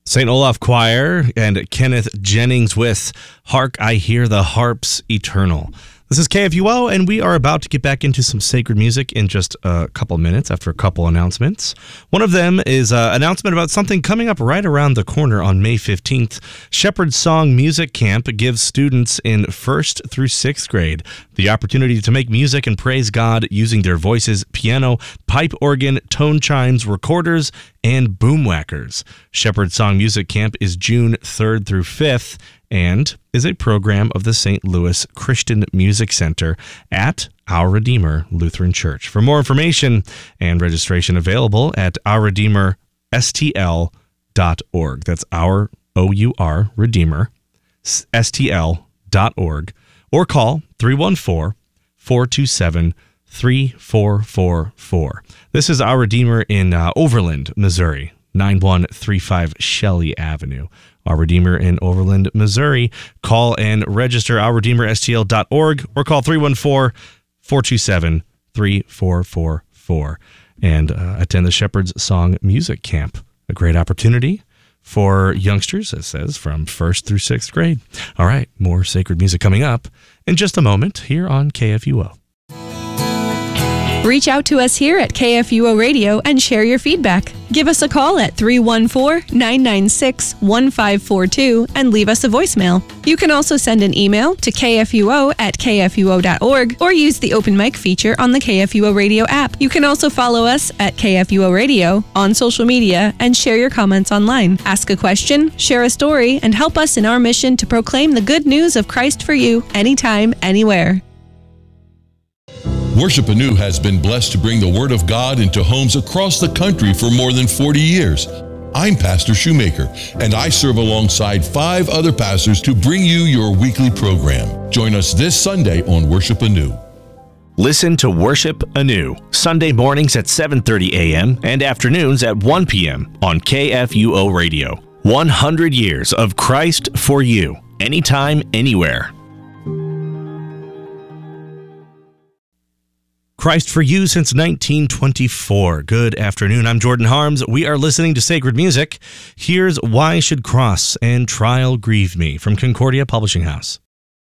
St. Olaf Choir and Kenneth Jennings with Hark, I Hear the Harps Eternal. This is KFUO, and we are about to get back into some sacred music in just a couple minutes after a couple announcements. One of them is an announcement about something coming up right around the corner on May 15th. Shepherd's Song Music Camp gives students in 1st through 6th grade the opportunity to make music and praise God using their voices, piano, pipe organ, tone chimes, recorders, and boomwhackers. Shepherd's Song Music Camp is June 3rd through 5th and is a program of the St. Louis Christian Music Center at Our Redeemer Lutheran Church. For more information and registration available at ourredeemerstl.org. That's our O-U-R, Redeemer, STL.org. Or call 314-427-3444. This is Our Redeemer in Overland, Missouri, 9135 Shelley Avenue. Our Redeemer in Overland, Missouri. Call and register ourredeemerstl.org or call 314-427-3444 and attend the Shepherd's Song Music Camp. A great opportunity for youngsters, it says, from 1st through 6th grade. All right, more sacred music coming up in just a moment here on KFUO. Reach out to us here at KFUO Radio and share your feedback. Give us a call at 314-996-1542 and leave us a voicemail. You can also send an email to kfuo@kfuo.org or use the open mic feature on the KFUO Radio app. You can also follow us at KFUO Radio on social media and share your comments online. Ask a question, share a story, and help us in our mission to proclaim the good news of Christ for you anytime, anywhere. Worship Anew has been blessed to bring the Word of God into homes across the country for more than 40 years. I'm Pastor Shoemaker, and I serve alongside 5 other pastors to bring you your weekly program. Join us this Sunday on Worship Anew. Listen to Worship Anew, Sunday mornings at 7:30 a.m. and afternoons at 1 p.m. on KFUO Radio. 100 years of Christ for you, anytime, anywhere. Christ for you since 1924. Good afternoon. I'm Jordan Harms. We are listening to sacred music. Here's Why Should Cross and Trial Grieve Me from Concordia Publishing House.